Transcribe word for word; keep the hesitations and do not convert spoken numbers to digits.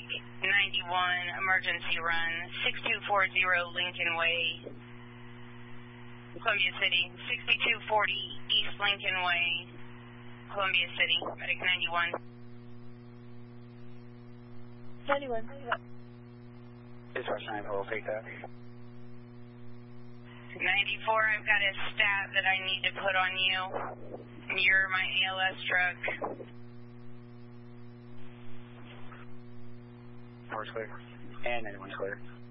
Medic ninety-one, emergency run, six two four zero Lincoln Way, Columbia City, sixty-two forty East Lincoln Way, Columbia City, Medic ninety-one. ninety-one. Dispatch nine four, take that. ninety-four, I've got a stat that I need to put on you. You're my A L S truck. Four's clear. And ninety-one's clear.